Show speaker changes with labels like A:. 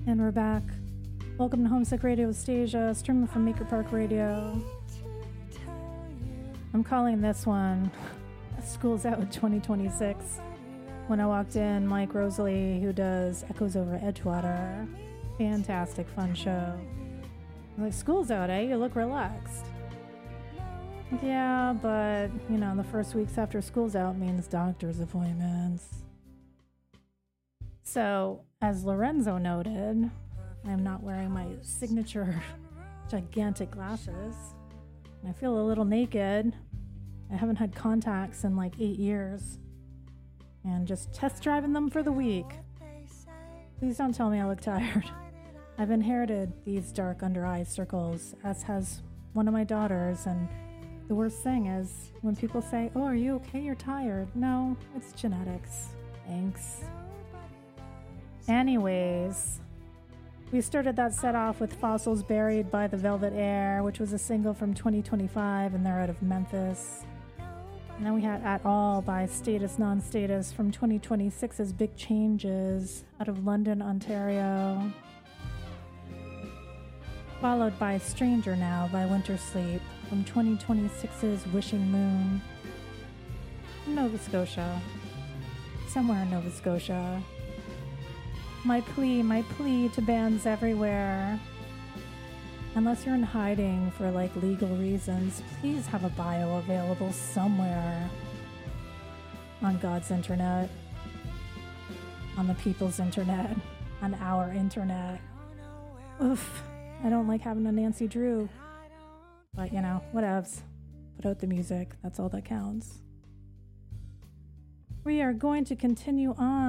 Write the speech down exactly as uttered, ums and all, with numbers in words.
A: And we're back. Welcome to Homesick Radio with Stasia, streaming from Maker Park Radio. I'm calling this one School's Out twenty twenty-six. When I walked in, Mike Rosalie, who does Echoes Over Edgewater, fantastic, fun show. I'm like, school's out, eh? You look relaxed. Yeah, but, you know, the first weeks after school's out means doctor's appointments. So, as Lorenzo noted, I'm not wearing my signature gigantic glasses. I feel a little naked. I haven't had contacts in like eight years. And just test driving them for the week. Please don't tell me I look tired. I've inherited these dark under eye circles, as has one of my daughters, and the worst thing is when people say, oh, are you okay? You're tired. No, it's genetics. Thanks. Anyways, we started that set off with Fossils Buried by the Velvet Air, which was a single from twenty twenty-five, and they're out of Memphis. And then we had At All by Status Non-Status from twenty twenty-six's Big Changes out of London, Ontario. Followed by Stranger Now by Winter Sleep from twenty twenty-six's Wishing Moon. Nova Scotia. Somewhere in Nova Scotia. My plea, my plea to bands everywhere. Unless you're in hiding for like legal reasons, please have a bio available somewhere on God's internet, on the people's internet, on our internet. Oof, I don't like having a Nancy Drew, but you know, whatevs. Put out the music, that's all that counts. We are going to continue on.